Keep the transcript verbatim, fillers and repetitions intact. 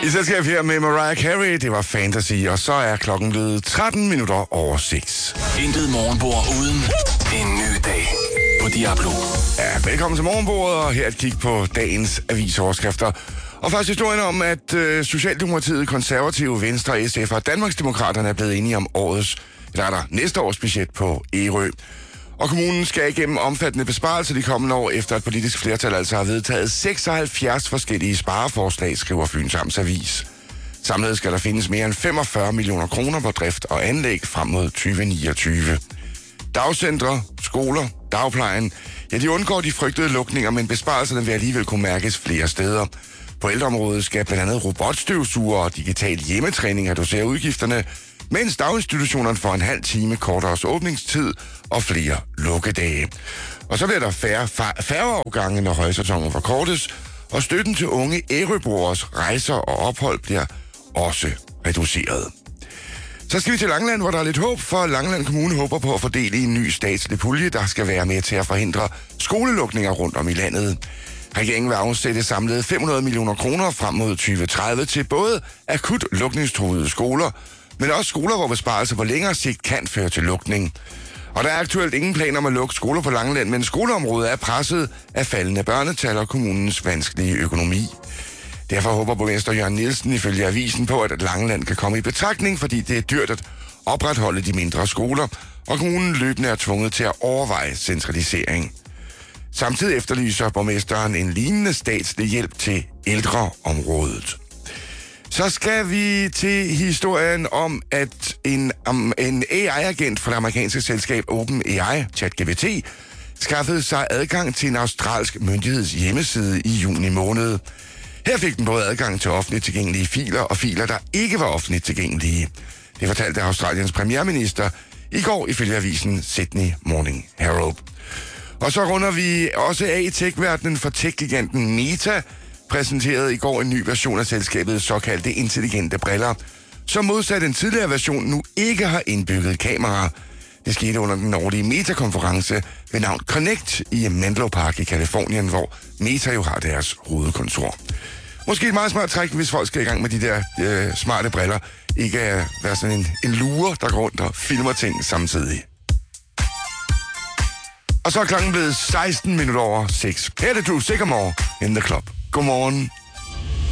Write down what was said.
I selskab her med Mariah Carey, det var Fantasy, og så er klokken blevet tretten minutter over seks. Intet morgenbord uden en ny dag på Diablo. Ja, velkommen til morgenbordet, og her et kig på dagens avisoverskrifter. Og først historien om, at øh, Socialdemokratiet, Konservative, Venstre, S F og Danmarksdemokraterne er blevet enige om årets, eller er der næste års budget på Ærø. Og kommunen skal igennem omfattende besparelser de kommende år, efter et politisk flertal altså har vedtaget seksoghalvfjerds forskellige spareforslag, skriver Fyns Amts Avis. Samlet skal der findes mere end femogfyrre millioner kroner på drift og anlæg frem mod tyve niogtyve. Dagcentre, skoler, dagplejen, ja, de undgår de frygtede lukninger, men besparelserne vil alligevel kunne mærkes flere steder. På ældreområdet skal blandt andet robotstøvsuger og digital hjemmetræning reducere udgifterne, mens daginstitutionerne får en halv time kortere åbningstid og flere lukkedage. Og så bliver der færre, færre afgange, når højsæsonen forkortes, og støtten til unge ærøboeres rejser og ophold bliver også reduceret. Så skal vi til Langeland, hvor der er lidt håb, for Langeland Kommune håber på at fordele en ny statslig pulje, der skal være med til at forhindre skolelukninger rundt om i landet. Regeringen vil afsætte samlet fem hundrede millioner kroner frem mod tyve tredive til både akut lukningstruede skoler, men også skoler, hvor besparelser på længere sigt kan føre til lukning. Og der er aktuelt ingen planer om at lukke skoler på Langeland, men skoleområdet er presset af faldende børnetal og kommunens vanskelige økonomi. Derfor håber borgmester Jørgen Nielsen ifølge avisen på, at Langeland kan komme i betragtning, fordi det er dyrt at opretholde de mindre skoler, og kommunen løbende er tvunget til at overveje centralisering. Samtidig efterlyser borgmesteren en lignende statslig hjælp til ældreområdet. Så skal vi til historien om, at en, um, en A I-agent fra det amerikanske selskab OpenAI, ChatGPT, skaffede sig adgang til en australsk myndigheds hjemmeside i juni måned. Her fik den både adgang til offentligt tilgængelige filer og filer, der ikke var offentligt tilgængelige. Det fortalte Australiens premierminister i går ifølge avisen Sydney Morning Herald. Og så runder vi også af i tech-verdenen, for tech-giganten Meta præsenterede i går en ny version af selskabets såkaldte intelligente briller, som modsat den tidligere version nu ikke har indbygget kamera. Det skete under den årlige Meta-konference ved navn Connect i Menlo Park i Kalifornien, hvor Meta jo har deres hovedkontor. Måske et meget smart træk, hvis folk skal i gang med de der øh, smarte briller, ikke at være sådan en, en lure, der går rundt og filmer ting samtidig. Og så er klokken blevet seksten minutter over seks. Her er det Drew Sycamore in the club. Godmorgen.